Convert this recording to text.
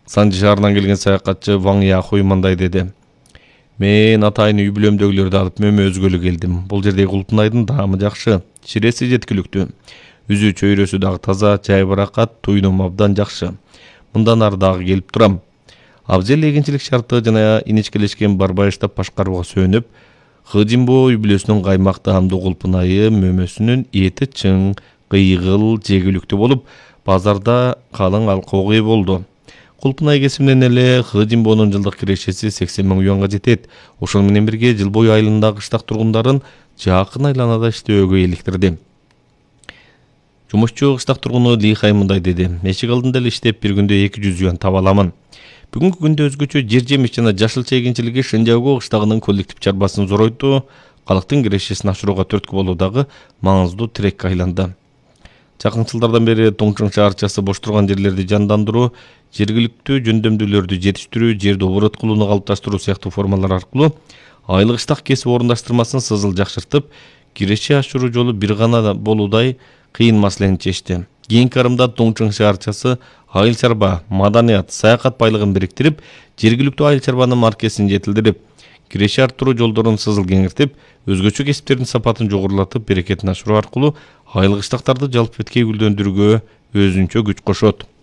Санжы шаарынан келген саякатчы Ваң Яхуй мындай деди. Мен атайын үй бүлөмдөгүлөрдү алып мөмө өзгөлү келдим. Бул жердеги Кулпунайдын даамы жакшы, чиреси жеткиликтүү. Үзү чөйрөсү дагы таза, жайбаракат, туйнум абдан жакшы. Мындан ары дагы келип турам. Абзел эгинчилик шарты жана иничкелешкен барбай штаб башкарууга сөнүп, Хыжимбо үй бүлөсүнүн каймак даамдуу Кулпунайы мөмөсүнүн эти чың, кыйгыл, жегиликтүү болуп, базарда калың алкоого ээ болду. Кулпунай кесиминен эле Хыжимбонун жылдык кирешеси 80 000 юанга жетет. Ошол менен бирге жыл бою айылындагы кыштак тургундарын жакын айланада иштөөгө эликтирди. Жумушчу кыштак тургуну Ли Хай мындай деди. Эшик алдында эле иштеп бир күндө 200 юан таба аламын. Бүгүнкү күндө өзгөчө жер жемиш жана жашылча эгинчилиги Шынжаого кыштагынын коллектив чарбасын зоройтуу, калктын кирешесин ашырууга түрткү болуу дагы маңыздуу тирекке айланды. Жакын жылдардан бери Тоңчоң шаарчасы бош турган жерлерди жандандыруу, жергиликтүү жөндөмдүүлөрдү жетиштирүү, жерди оборот кылууну калыпташтыруу сыяктуу формалар аркылуу айыл кыштак кесип орундаштырмасын сызыл жакшыртып, киреше ашыруу жолу бир гана болуудай кыйын маселени чечти. Кийинки арымда Тоңчоң шаарчасы айыл чарба, маданият, саякат байлыгын бириктирип, жергиликтүү айыл чарбанын маркесин жетилдирип, киреше арттыруу жолдорун сызыл кеңиртип, өзгөчө кесиптердин сапатын жогорулатып, берекетин ашыруу аркылуу айыл кыштактарды жалпы бетке гүлдөндүрүүгө өзүнчө күч кошот.